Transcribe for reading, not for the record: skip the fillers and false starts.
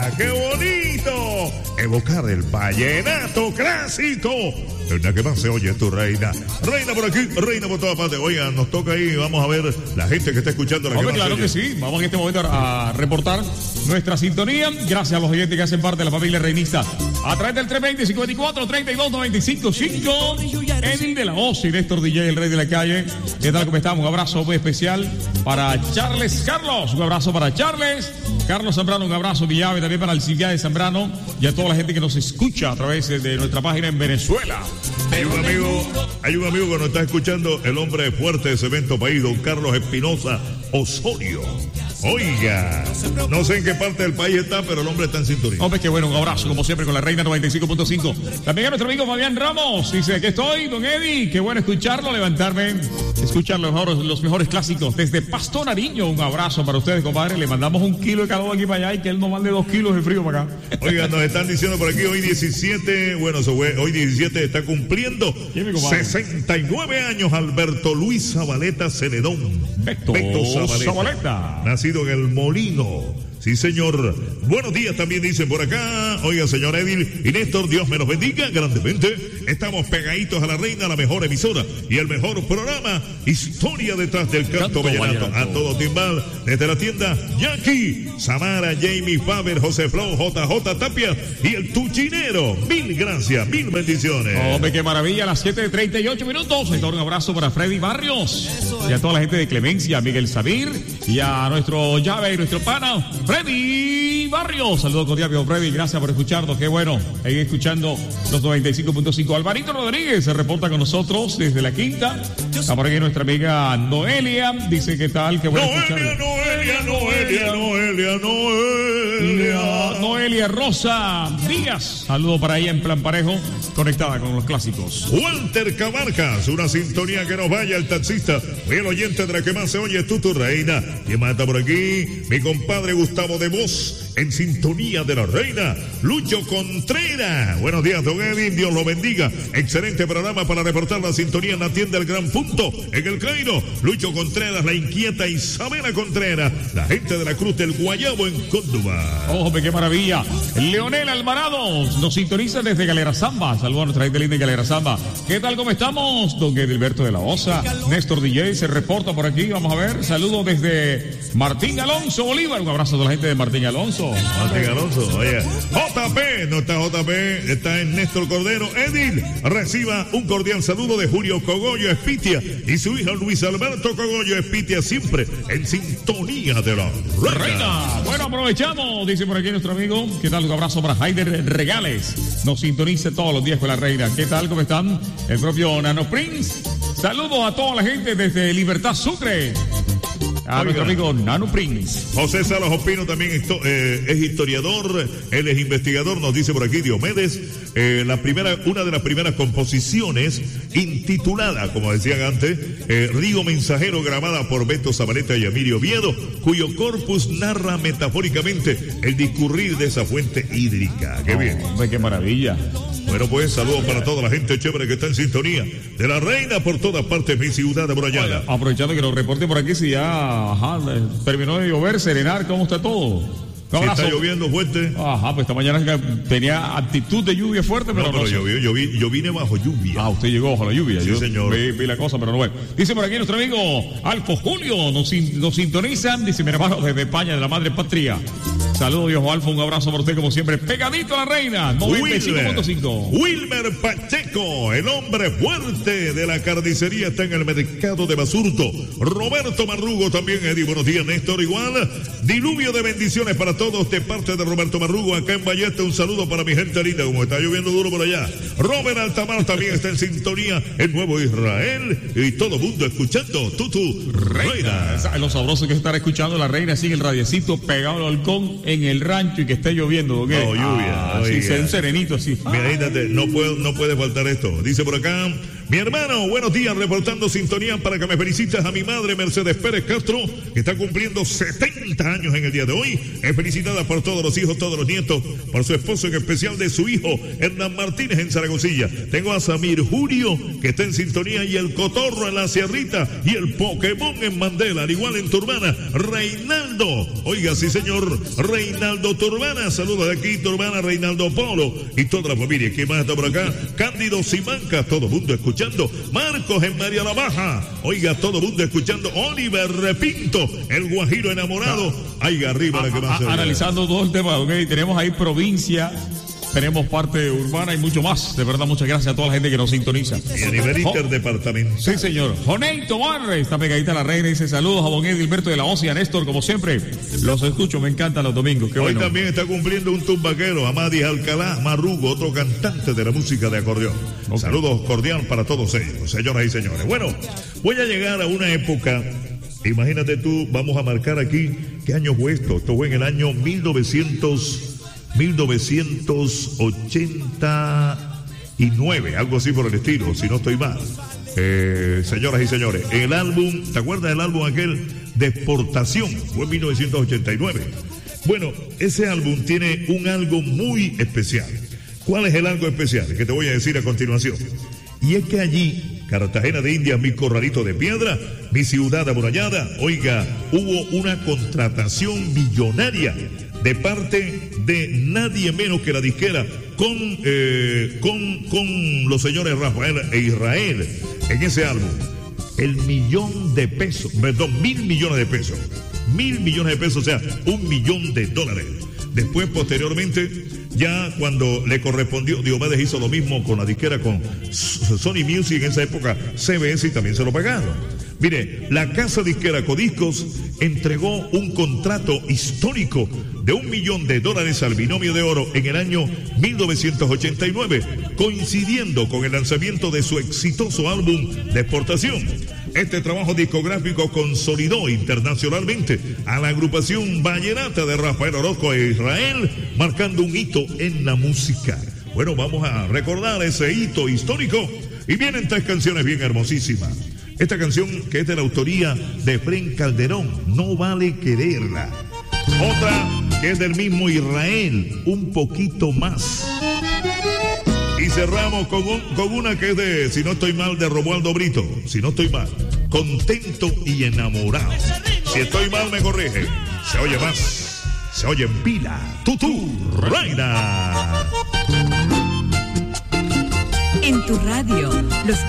¡Qué bonito! Evocar el vallenato clásico. Es la que más se oye, tu reina. Reina por aquí, reina por todas partes. Oigan, nos toca ahí, vamos a ver la gente que está escuchando. Hombre, claro que sí. Vamos en este momento a reportar nuestra sintonía. Gracias a los oyentes que hacen parte de la familia reinista. A través del 320-54-32-95-5. Edil de la Voz y Néstor DJ, el rey de la calle. ¿Qué tal? ¿Cómo estamos? Un abrazo muy especial para Charles Carlos. Un abrazo para Charles. Carlos Zambrano, un abrazo, Villave, también para el Silvia de Zambrano y a toda la gente que nos escucha a través de nuestra página en Venezuela. Hay un amigo que nos está escuchando, el hombre fuerte de Cemento País, don Carlos Espinosa Osorio. Oiga, no sé en qué parte del país está, pero el hombre está en sintonía. Hombre, qué bueno, un abrazo, como siempre, con la Reina 95.5. También a nuestro amigo Fabián Ramos, dice, aquí estoy, don Eddie, qué bueno escucharlo, levantarme, escuchar los mejores clásicos. Desde Pasto Nariño, un abrazo para ustedes, compadre, le mandamos 1 kilo de calor aquí para allá y que él nos mande 2 kilos de frío para acá. Oiga, nos están diciendo por aquí, hoy 17, hoy 17 está cumpliendo 69 años Alberto Luis Zabaleta Celedón. Beto Zabaleta. Nacido en El Molino. Sí, señor. Buenos días también dicen por acá. Oiga, señor Edil y Néstor, Dios me los bendiga grandemente. Estamos pegaditos a la reina, la mejor emisora y el mejor programa. Historia detrás del canto vallenato. A todo timbal. Desde la tienda Jackie, Samara, Jamie, Faber, José Flow, JJ Tapia y el Tuchinero. Mil gracias, mil bendiciones. Hombre, qué maravilla. A las 7:38 minutos. Un abrazo para Freddy Barrios y a toda la gente de Clemencia, a Miguel Sabir y a nuestro llave y nuestro pana Freddy Barrios. Saludos cordiales, Freddy, gracias por escucharnos, qué bueno, ahí escuchando los 95.5. Alvarito Rodríguez se reporta con nosotros desde la quinta. Está por aquí nuestra amiga Noelia, dice qué tal, qué bueno escucharlo. Noelia Rosa Díaz, saludo para ella en plan parejo, conectada con los clásicos. Walter Cabarcas, una sintonía que nos vaya el taxista, el oyente de la que más se oye, tú, tu reina. ¿Quién más está por aquí? Mi compadre Gustavo de Voz, en sintonía de la reina. Lucho Contreras, buenos días, don Edwin, Dios lo bendiga. Excelente programa para reportar la sintonía en la tienda El Gran Punto, en El Cairo. Lucho Contreras, la inquieta Isabela Contreras, la gente de la Cruz del Guayabo en Córdoba. ¡Oh, qué maravilla! Leonel Alvarado nos sintoniza desde Galera Zamba. Saludos a nuestra gente linda de Galera Zamba. ¿Qué tal, cómo estamos? Don Edilberto de la Osa, Néstor DJ se reporta por aquí, vamos a ver. Saludos desde Martín Alonso Bolívar. Un abrazo a la gente de Martín Alonso. Martín Alonso, oye. JP, no está JP, está en Néstor Cordero. Edil, reciba un cordial saludo de Julio Cogollo Espitia y su hijo Luis Alberto Cogollo Espitia, siempre en sintonía de la reina. Bueno, aprovechamos, dice por aquí nuestro amigo. ¿Qué tal? Un abrazo para Haider Regales. Nos sintoniza todos los días con la reina. ¿Qué tal? ¿Cómo están? El propio Nano Prince. Saludos a toda la gente desde Libertad Sucre. A nuestro amigo Nano Prince. José Salas Opino también es historiador, él es investigador, nos dice por aquí Diomedes, una de las primeras composiciones intitulada, como decían antes, Río Mensajero, grabada por Beto Zabaleta y Emilio Oviedo, cuyo corpus narra metafóricamente el discurrir de esa fuente hídrica. ¡Qué bien! ¡Qué maravilla! Bueno, pues saludos para toda la gente chévere que está en sintonía de la reina por todas partes, mi ciudad de Borayana. Aprovechando que nos reporten por aquí, si ya terminó de llover, serenar, ¿cómo está todo? Si está lloviendo fuerte. Pues esta mañana tenía actitud de lluvia fuerte, pero no. Yo vine bajo lluvia. Usted llegó bajo la lluvia. Sí, yo señor. Vi la cosa, pero no bueno. Dice por aquí nuestro amigo Alfo Julio, nos sintonizan, dice mi hermano desde España, de la madre patria. Saludos, viejo Alfo, un abrazo para usted como siempre. Pegadito a la reina, 95.5. Wilmer Pacheco, el hombre fuerte de la carnicería, está en el mercado de Basurto. Roberto Marrugo también, Eddie, buenos días, Néstor, igual. Diluvio de bendiciones para todos de parte de Roberto Marrugo, acá en Ballesta. Un saludo para mi gente linda, como está lloviendo duro por allá. Robert Altamar también está en sintonía en Nuevo Israel. Y todo el mundo escuchando tu reina. Lo sabroso que es estar escuchando la reina así en el radiecito pegado al balcón en el rancho y que esté lloviendo, ¿ok? Lluvia. Sí, un serenito así. Imagínate, no puede faltar esto. Dice por acá, Mi hermano, buenos días, reportando sintonía para que me felicites a mi madre Mercedes Pérez Castro, que está cumpliendo 70 años en el día de hoy. Es felicitada por todos los hijos, todos los nietos, por su esposo, en especial de su hijo Hernán Martínez en Zaragozilla. Tengo a Samir Julio, que está en sintonía, y el Cotorro en la Sierrita, y el Pokémon en Mandela, al igual en Turbana, Reinaldo. Oiga, sí señor, Reinaldo Turbana, saludos de aquí, Turbana, Reinaldo Polo, y toda la familia. ¿Quién más está por acá? Cándido Simanca, todo el mundo escuchando. Marcos en María la Baja, oiga, todo el mundo escuchando. Oliver Repinto, el guajiro enamorado. Ahí arriba la que más analizando todo el tema, okay. Tenemos ahí provincia, tenemos parte urbana y mucho más. De verdad, muchas gracias a toda la gente que nos sintoniza. Y a nivel interdepartamental. Sí, señor. Joneito Barre, está pegadita la reina, dice saludos a Don Eddie Hilberto de la Ocia, Néstor, como siempre. Los escucho, me encantan los domingos. Qué Hoy bueno. También está cumpliendo un tumbaquero, Amadis Alcalá Marrugo, otro cantante de la música de acordeón. Okay. Saludos cordial para todos ellos, señoras y señores. Bueno, voy a llegar a una época, imagínate tú, vamos a marcar aquí, ¿qué año fue esto? Esto fue en el año 1989, algo así por el estilo, si no estoy mal. Señoras y señores, el álbum, ¿te acuerdas del álbum aquel de Exportación? Fue en 1989. Bueno, ese álbum tiene un algo muy especial. ¿Cuál es el algo especial? Que te voy a decir a continuación. Y es que allí, Cartagena de Indias, mi corralito de piedra, mi ciudad amurallada, oiga, hubo una contratación millonaria de parte de nadie menos que la disquera con los señores Rafael e Israel en ese álbum. El $1 millón, perdón, $1.000 millones de pesos. $1.000 millones de pesos, o sea, $1 millón. Después, posteriormente, ya cuando le correspondió, Diomedes hizo lo mismo con la disquera, con Sony Music en esa época, CBS, y también se lo pagaron. Mire, la casa disquera Codiscos entregó un contrato histórico de $1 millón al Binomio de Oro en el año 1989, coincidiendo con el lanzamiento de su exitoso álbum de Exportación. Este trabajo discográfico consolidó internacionalmente a la agrupación vallenata de Rafael Orozco e Israel, marcando un hito en la música. Bueno, vamos a recordar ese hito histórico, y vienen 3 canciones bien hermosísimas. Esta canción, que es de la autoría de Efrén Calderón, No Vale Quererla. Otra que es del mismo Israel, Un Poquito Más. Y cerramos con una que es de, si no estoy mal, de Romualdo Brito. Si no estoy mal, Contento y Enamorado. Si estoy mal, me corrige. Se oye más, se oye en pila. Tutú, Reina. En tu radio, los